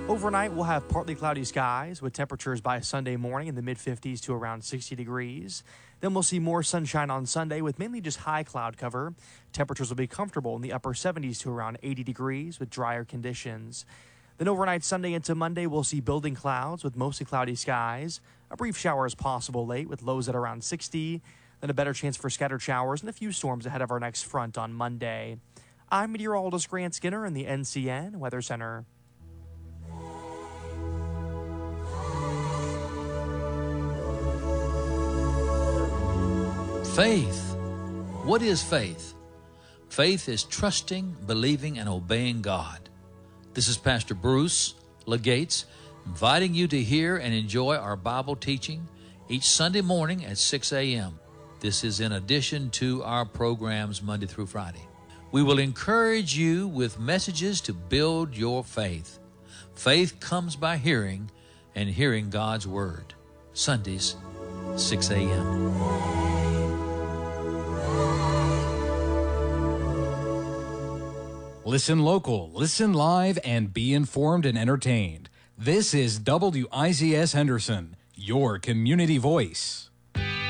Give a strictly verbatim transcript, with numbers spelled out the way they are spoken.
Overnight, we'll have partly cloudy skies with temperatures by Sunday morning in the mid fifties to around sixty degrees. Then we'll see more sunshine on Sunday with mainly just high cloud cover. Temperatures will be comfortable in the upper seventies to around eighty degrees with drier conditions. Then overnight Sunday into Monday, we'll see building clouds with mostly cloudy skies. A brief shower is possible late with lows at around sixty. Then a better chance for scattered showers and a few storms ahead of our next front on Monday. I'm meteorologist Grant Skinner in the N C N Weather Center. Faith. What is faith? Faith is trusting, believing, and obeying God. This is Pastor Bruce Legates inviting you to hear and enjoy our Bible teaching each Sunday morning at six a.m. This is in addition to our programs Monday through Friday. We will encourage you with messages to build your faith. Faith comes by hearing, and hearing God's Word. Sundays, six a.m. Listen local, listen live, and be informed and entertained. This is W I Z S Henderson, your community voice.